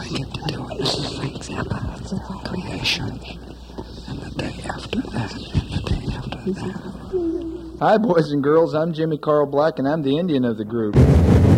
I get to do it. This is the example of creation. And the day after that, and the day after that. Hi, boys and girls. I'm Jimmy Carl Black, and I'm the Indian of the group.